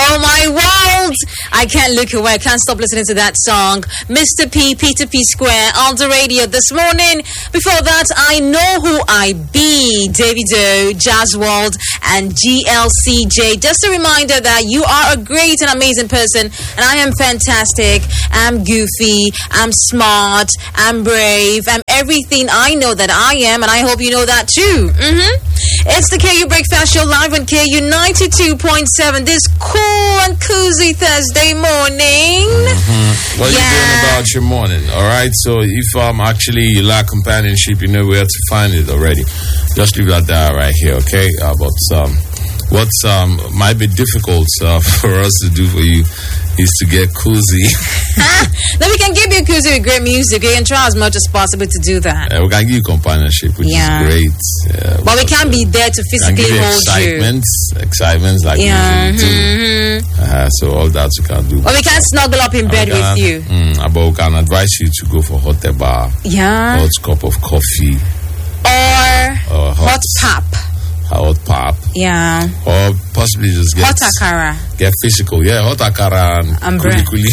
Oh my world! I can't look away. I can't stop listening to that song. Mr. P, Peter P Square on the radio this morning. Before that, I Know Who I Be, Davido, Jazzworld, and GLCJ. Just a reminder that you are a great and amazing person, and I am fantastic. I'm goofy. I'm smart. I'm brave. I'm everything I know that I am, and I hope you know that too. It's the KU Breakfast Show live on KU 92.7 this cool and cozy Thursday morning. What are you doing about your morning? All right, so if actually you lack companionship, you know where to find it already. Just leave that there right here, okay? But what might be difficult for us to do for you is to get cozy. Now we can give you cozy with great music. We can try as much as possible to do that. We can give you companionship, which is great. But we can't be there to physically hold you. Excitements like we do. So all that we can do. But we can't snuggle up in bed with you. But we can advise you to go for hot bar. Hot cup of coffee. Or hot pap. Hot pop. Yeah. Or possibly just get hot akara. Get physical. Yeah, hot akara and kuli kuli.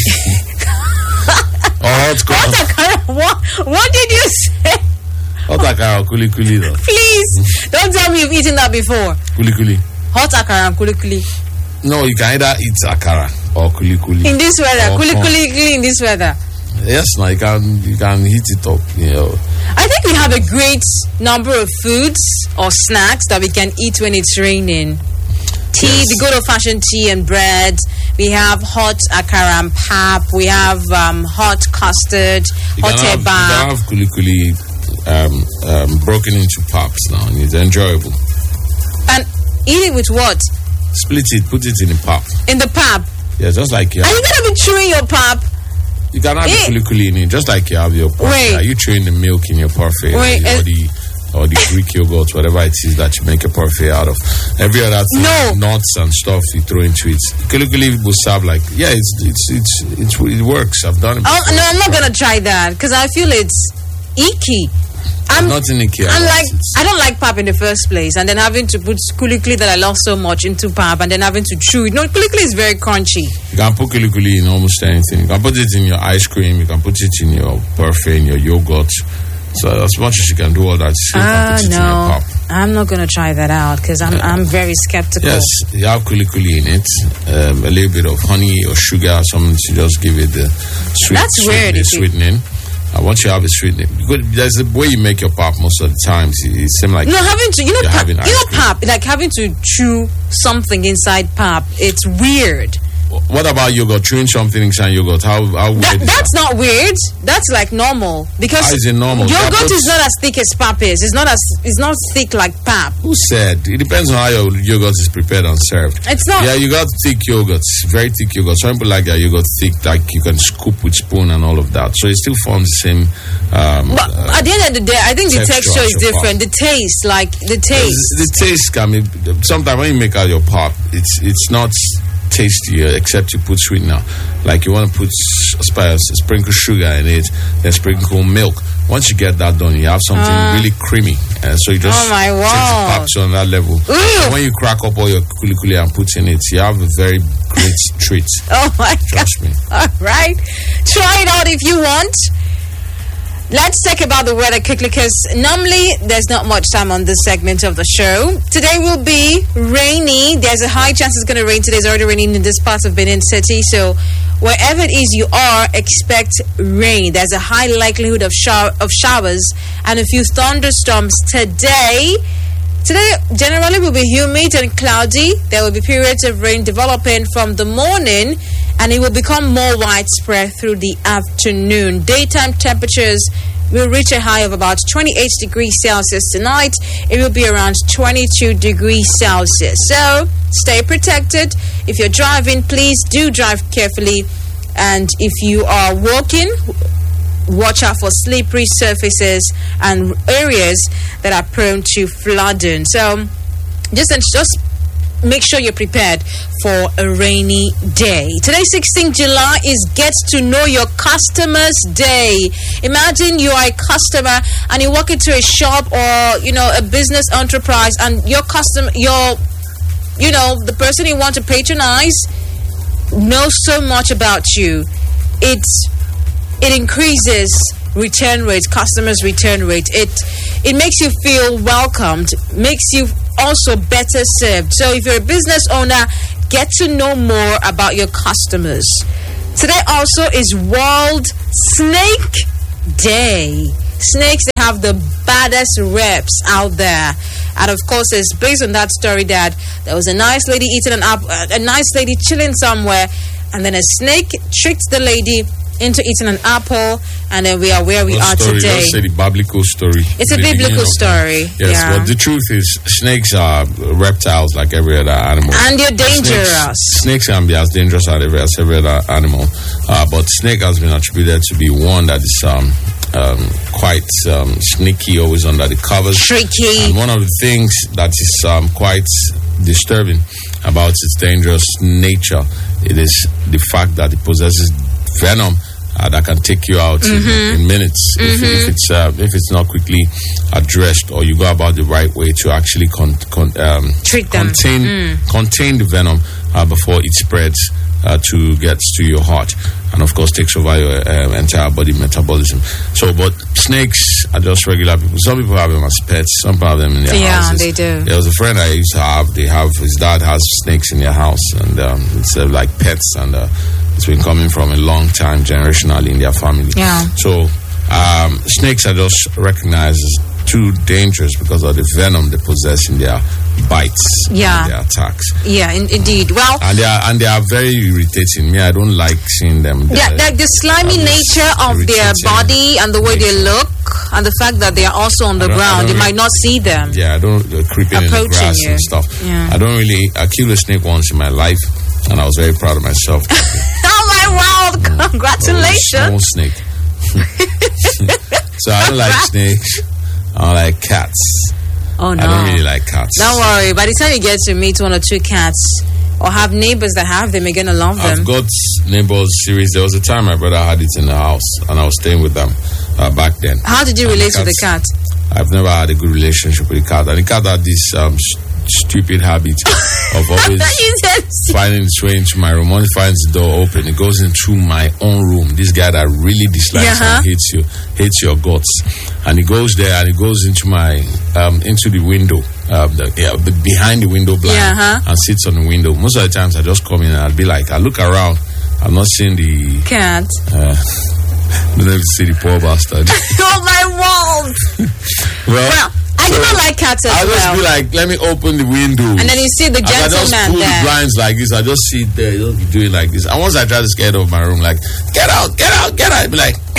Or hot akara. What did you say? Hot akara or kuli kuli though. Please don't tell me you've eaten that before. Kuli kuli. Hot akara and kuli kuli. No, you can either eat akara or kuli kuli. In this weather, kuli kuli in this weather. Yes, now you can heat it up, you know. I think we have a great number of foods or snacks that we can eat when it's raining. Tea, the good old-fashioned tea and bread. We have hot akara and pap. We have hot custard, hot eba. You can have kuli kuli broken into paps now, and it's enjoyable. And eat it with what? Split it, put it in the pap. In the pap? Yeah, just like Are you going to be chewing your pap? You can have kuli kuli in it, just like you have your parfait. Are you chewing the milk in your parfait? Or the Greek yogurt, whatever it is that you make a parfait out of. Every other thing, nuts and stuff you throw into it. Kuli kuli will serve like, it works. I've done it before. No, I'm not going to try that because I feel it's icky. I'm not in Ikea. I don't like pap in the first place, and then having to put kuli kuli that I love so much into pap, and then having to chew it. No, kuli kuli is very crunchy. You can put kuli kuli in almost anything. You can put it in your ice cream. You can put it in your parfait, in your yogurt. So as much as you can do all that, you can put it in your pap. I'm not going to try that out because I'm very skeptical. Yes, you have kuli kuli in it, a little bit of honey or sugar, something to just give it the sweetening. Once you have it sweetening, there's a way you make your pap most of the times. It seems like having to pap, like having to chew something inside pap. It's weird. What about yogurt? Chewing something inside yogurt? How weird is that? That's not weird. That's like normal because how is it normal? Yogurt is not as thick as pap is. It's not thick like pap. Who said? It depends on how your yogurt is prepared and served. It's not. Yeah, you got thick yogurts, very thick yogurt. Some people like their yogurt thick, like you can scoop with spoon and all of that. So it still forms the same. But at the end of the day, I think the texture is different. The taste. The taste can be. Sometimes when you make out your pap, it's not tastier except you put sweetener. Like you want to put sprinkle sugar in it, then sprinkle milk. Once you get that done, you have something really creamy, and so you just take the paps on that level. When you crack up all your kuli kuli and put in it, you have a very great treat. Oh my God! Trust me. All right, try it out if you want. Let's talk about the weather quickly because normally there's not much time on this segment of the show. Today will be rainy. There's a high chance it's going to rain today. It's already raining in this part of Benin City. So wherever it is you are, expect rain. There's a high likelihood of showers and a few thunderstorms today. Today generally will be humid and cloudy. There will be periods of rain developing from the morning, and it will become more widespread through the afternoon. Daytime temperatures will reach a high of about 28 degrees Celsius tonight. It will be around 22 degrees Celsius. So stay protected. If you're driving, please do drive carefully. And if you are walking, watch out for slippery surfaces and areas that are prone to flooding. So just make sure you're prepared for a rainy day. Today, 16th July, is Get to Know Your Customers Day. Imagine you are a customer and you walk into a shop or, a business enterprise, and your customer, the person you want to patronize knows so much about you, it increases return rate, customers' return rate. It makes you feel welcomed, makes you also better served. So if you're a business owner, get to know more about your customers. Today also is World Snake Day. Snakes, they have the baddest reps out there. And of course, it's based on that story that there was a nice lady eating an apple, a nice lady chilling somewhere, and then a snake tricked the lady into eating an apple, and then we are where we are today. Just say the biblical story. It's a biblical story. Yes, but the truth is, snakes are reptiles like every other animal. And they're dangerous. Snakes can be as dangerous as every other animal. But snake has been attributed to be one that is quite sneaky, always under the covers. Tricky. And one of the things that is quite disturbing about its dangerous nature, it is the fact that it possesses venom that can take you out in minutes if it's not quickly addressed, or you go about the right way to actually contain the venom before it spreads to get to your heart, and of course takes over your entire body metabolism. So, but snakes are just regular people. Some people have them as pets. Some people have them in their houses. Yeah, they do. There was a friend I used to have. His dad has snakes in their house, and it's like pets, and it's been coming from a long time, generationally in their family. Yeah. So, snakes are just recognized as too dangerous because of the venom they possess in their bites, and their attacks. Yeah, indeed. Well, and they are very irritating. Me, I don't like seeing them. Yeah, like the slimy nature of their body and the way they look, and the fact that they are also on the ground, you might not see them. Yeah, I don't creeping in the grass and stuff. Yeah. I killed a snake once in my life, and I was very proud of myself. Oh my world! Congratulations! Small snake. So I don't like snakes. I don't like cats. Oh no! I don't really like cats. Don't worry. By the time you get to meet one or two cats, or have neighbors that have them, you're gonna love them. I've got neighbors series. There was a time my brother had it in the house, and I was staying with them back then. How did you relate to the cat? I've never had a good relationship with the cat, and the cat had this stupid habit of always finding its way into my room. Once it finds the door open, it goes into my own room. This guy that really dislikes and hates your guts, and he goes there and he goes into my into the window, behind the window blind, and sits on the window. Most of the times I just come in and I'll be like, I look around, I'm not seeing the cat. I don't even see the poor bastard. Oh my walls! well, I do not like cats as well. I'll just be like, let me open the window. And then you see the gentleman there. I just pull the blinds like this. I just sit there, just be doing like this. And once I try to scare it out of my room, like, get out, get out, get out. I'd be like,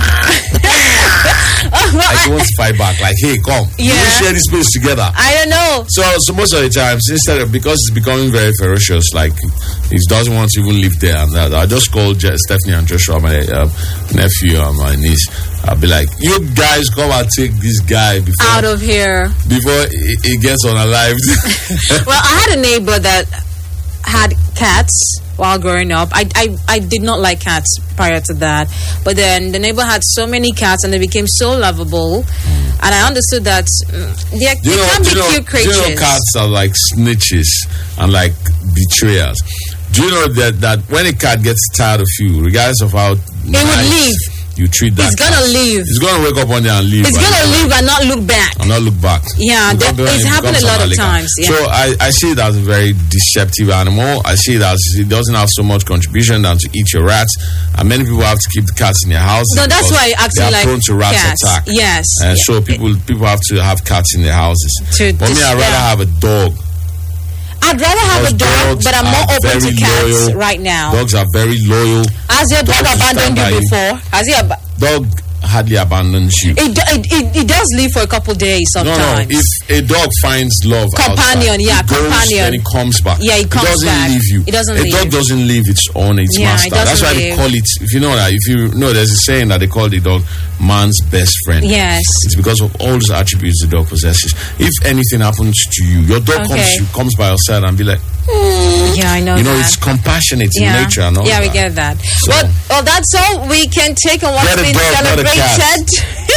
like he wants to fight back, like, hey, come. Yeah. We share this space together. I don't know. So most of the times, because it's becoming very ferocious, like, he doesn't want to even live there. And I just called Stephanie and Joshua, my nephew and my niece. I'll be like, you guys come and take this guy out of here before he gets unalived. Well, I had a neighbor that had cats while growing up. I did not like cats prior to that, but then the neighbor had so many cats and they became so lovable, and I understood that they can be cute creatures. Do you know cats are like snitches and like betrayers? Do you know that when a cat gets tired of you, regardless of how it would leave. You treat that. It's gonna leave. It's gonna wake up one day and leave. It's gonna leave and not look back. And not look back. Yeah, it's happened a lot of times. Yeah. So I see it as a very deceptive animal. I see it as it doesn't have so much contribution than to eat your rats. And many people have to keep the cats in their house. No, that's why I actually like prone to rats attack. Yes. And so people have to have cats in their houses. For me, I'd rather have a dog. I'd rather have a dog, but I'm more open to cats right now. Dogs are very loyal. Has your dog abandoned you before? Dog hardly abandons you. It does leave for a couple days sometimes. No, if a dog finds love companion, then it comes back. Yeah, it comes back. It doesn't leave you. It doesn't leave. A dog doesn't leave its master. That's why they call it, if you know, there's a saying that they call the dog man's best friend. Yes. It's because of all those attributes the dog possesses. If anything happens to you, your dog comes by your side and be like, yeah, I know. You know, it's compassionate in nature and all that. We get that. So, well, that's all we can take on what's been celebrated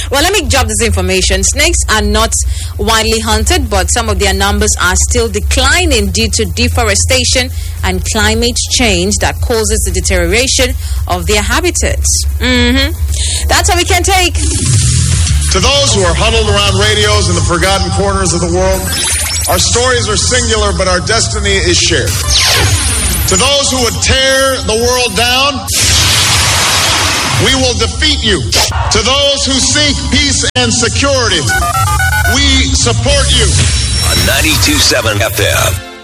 Well, let me drop this information. Snakes are not widely hunted, but some of their numbers are still declining due to deforestation and climate change that causes the deterioration of their habitats. That's all we can take. To those who are huddled around radios in the forgotten corners of the world, our stories are singular, but our destiny is shared. To those who would tear the world down, we will defeat you. To those who seek peace and security, we support you. On 92.7 FM.